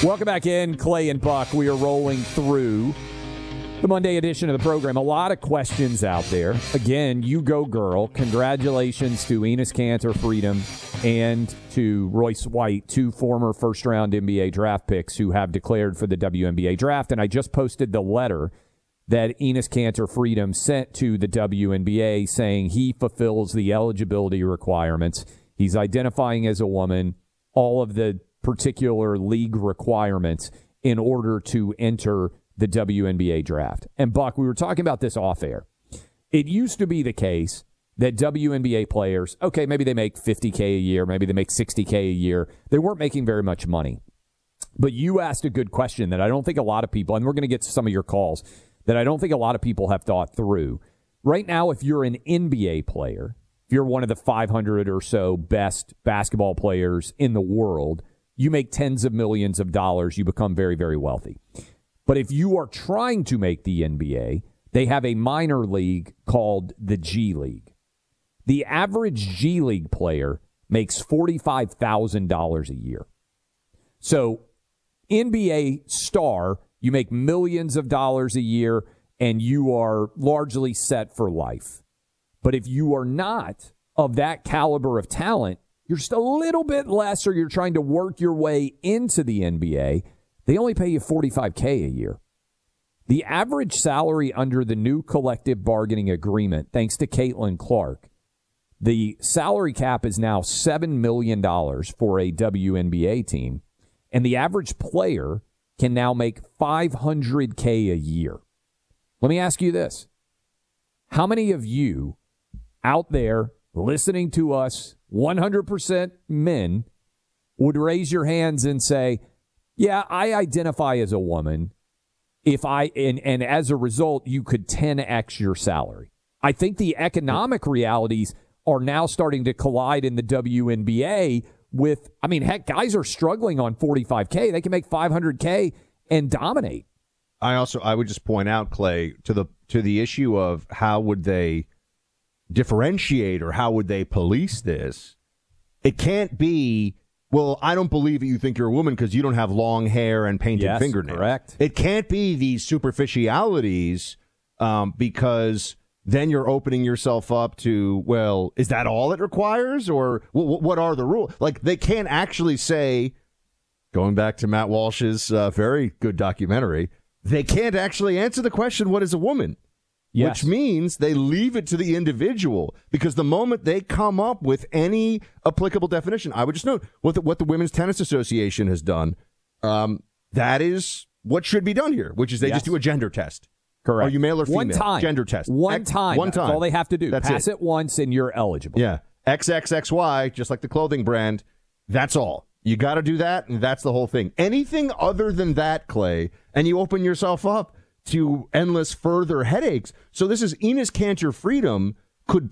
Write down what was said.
Welcome back in, Clay and Buck. We are rolling through the Monday edition of the program. A lot of questions out there. Again, you go girl. Congratulations to Enes Kanter Freedom and to Royce White, two former first-round NBA draft picks who have declared for the WNBA draft. And I just posted the letter that Enes Kanter Freedom sent to the WNBA saying he fulfills the eligibility requirements. He's identifying as a woman, all of the particular league requirements in order to enter the WNBA draft. And Buck, we were talking about this off air. It used to be the case that WNBA players, okay, maybe they make $50K a year, maybe they make $60K a year. They weren't making very much money. But you asked a good question that I don't think a lot of people, and we're going to get to some of your calls, that I don't think a lot of people have thought through. Right now, if you're an NBA player, if you're one of the 500 or so best basketball players in the world, you make tens of millions of dollars. You become very, very wealthy. But if you are trying to make the NBA, they have a minor league called the G League. The average G League player makes $45,000 a year. So NBA star, you make millions of dollars a year, and you are largely set for life. But if you are not of that caliber of talent, you're just a little bit less, or you're trying to work your way into the NBA, they only pay you $45K a year. The average salary under the new collective bargaining agreement, thanks to Caitlin Clark, the salary cap is now $7 million for a WNBA team, and the average player can now make $500K a year. Let me ask you this. How many of you out there listening to us, 100% men, would raise your hands and say, yeah, I identify as a woman, and as a result, you could 10x your salary? I think the economic realities are now starting to collide in the WNBA with, I mean, heck, guys are struggling on $45K. They can make $500K and dominate. I would just point out, Clay, to the issue of how would they differentiate or how would they police this? It can't be, well, I don't believe that you think you're a woman because you don't have long hair and painted fingernails. Correct. It can't be these superficialities because then you're opening yourself up to, well, is that all it requires? Or what are the rules? Like, they can't actually say, going back to Matt Walsh's very good documentary, they can't actually answer the question, what is a woman? Yes. Which means they leave it to the individual, because the moment they come up with any applicable definition, I would just note what the Women's Tennis Association has done. That is what should be done here, which is they just do a gender test. Correct. Are you male or female? One time. Gender test. One time. That's all they have to do. Pass it once and you're eligible. Yeah. XXXY, just like the clothing brand. That's all. You got to do that, and that's the whole thing. Anything other than that, Clay, and you open yourself up to endless further headaches. So this is Enes Kanter Freedom